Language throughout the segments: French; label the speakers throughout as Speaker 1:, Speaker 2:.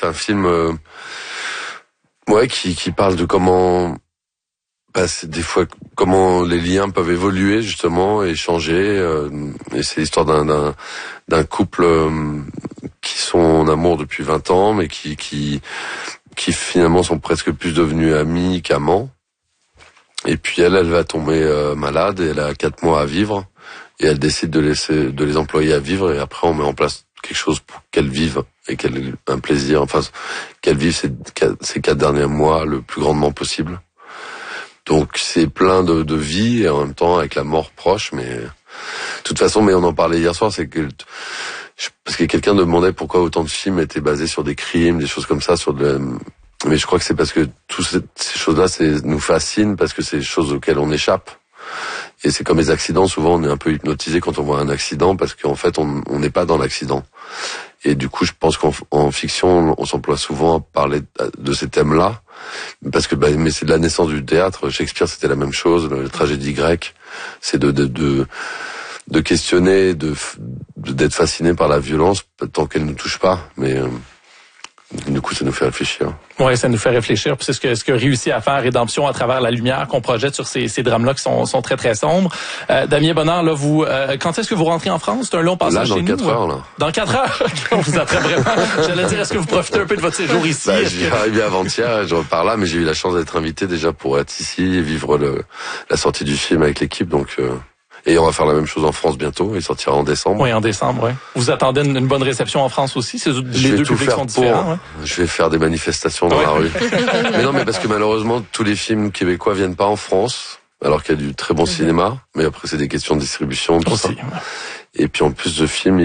Speaker 1: c'est un film qui parle de comment c'est des fois comment les liens peuvent évoluer justement et changer. Et c'est l'histoire d'un couple qui sont en amour depuis 20 ans, mais qui finalement sont presque plus devenus amis qu'amants. Et puis elle va tomber malade et elle a 4 mois à vivre et elle décide de les employer à vivre et après on met en place quelque chose pour qu'elle vive et qu'elle ait un plaisir, enfin qu'elle vive ces 4 derniers mois le plus grandement possible. Donc c'est plein de vie et en même temps avec la mort proche, mais de toute façon, mais on en parlait hier soir, c'est que parce que quelqu'un demandait pourquoi autant de films étaient basés sur des crimes, des choses comme ça, mais je crois que c'est parce que toutes ces choses-là, nous fascinent parce que c'est des choses auxquelles on échappe. Et c'est comme les accidents, souvent on est un peu hypnotisé quand on voit un accident parce qu'en fait on n'est pas dans l'accident. Et du coup, je pense qu'en fiction, on s'emploie souvent à parler de ces thèmes-là, parce que mais c'est de la naissance du théâtre. Shakespeare, c'était la même chose, la tragédie grecque, c'est de questionner, d'être fasciné par la violence tant qu'elle ne touche pas, mais du coup, ça nous fait réfléchir.
Speaker 2: Oui, ça nous fait réfléchir. Puis c'est ce que réussit à faire Rédemption à travers la lumière qu'on projette sur ces drames-là qui sont très, très sombres. Damien Bonheur, là, quand est-ce que vous rentrez en France? C'est un long passage chez nous?
Speaker 1: Dans 4 heures, là.
Speaker 2: Dans 4 heures? On vous attend vraiment. J'allais dire, est-ce que vous profitez un peu de votre séjour ici?
Speaker 1: Je suis arrivé avant-hier, je repars là, mais j'ai eu la chance d'être invité déjà pour être ici et vivre la sortie du film avec l'équipe, donc... Et on va faire la même chose en France bientôt. Il sortira en décembre.
Speaker 2: Oui, en décembre, oui. Vous attendez une bonne réception en France aussi? Les deux publics sont différents. Ouais.
Speaker 1: Je vais faire des manifestations dans la rue. Mais non, mais parce que malheureusement, tous les films québécois viennent pas en France, alors qu'il y a du très bon cinéma. Mais après, c'est des questions de distribution, tout ça. Ouais. Et puis en plus, ce film,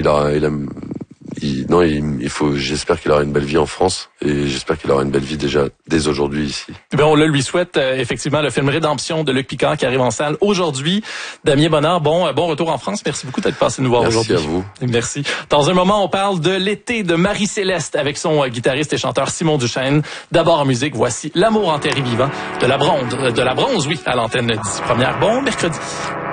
Speaker 1: j'espère qu'il aura une belle vie en France et j'espère qu'il aura une belle vie déjà dès aujourd'hui ici.
Speaker 2: Ben on le lui souhaite effectivement, le film Rédemption de Luc Picard qui arrive en salle aujourd'hui. Damien Bonheur, bon retour en France. Merci beaucoup d'être passé nous voir aujourd'hui.
Speaker 1: Merci à vous.
Speaker 2: Merci. Dans un moment, on parle de l'été de Marie-Céleste avec son guitariste et chanteur Simon Duchesne. D'abord en musique, voici L'amour enterré vivant de la bronze, oui, à l'antenne 10 première. Bon mercredi.